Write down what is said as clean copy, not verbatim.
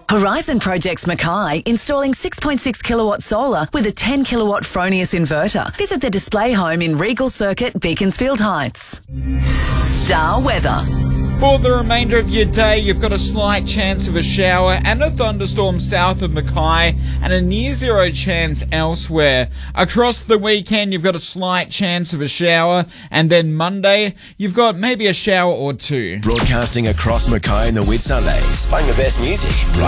Horizon Projects Mackay, installing 6.6 kilowatt solar with a 10 kilowatt Fronius inverter. Visit the display home in Regal Circuit, Beaconsfield Heights. Star weather. For the remainder of your day, you've got a slight chance of a shower and a thunderstorm south of Mackay and a near zero chance elsewhere. Across the weekend, you've got a slight chance of a shower, and then Monday, you've got maybe a shower or two. Broadcasting across Mackay in the Whitsundays, playing the best music right